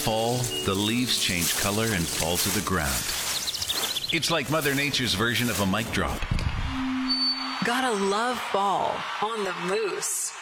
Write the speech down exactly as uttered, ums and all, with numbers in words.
Fall, the leaves change color and fall to the ground. It's like Mother Nature's version of a mic drop. Gotta love fall on the Moose.